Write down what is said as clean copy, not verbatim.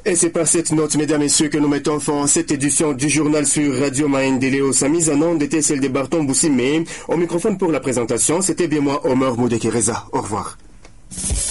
Et c'est par cette note, mesdames et messieurs, que nous mettons fin à cette édition du journal sur Radio Maendeleo. Sa mise en onde était celle de Barton Boussime. Au microphone pour la présentation, c'était bien moi, Omar Moudekereza. Au revoir.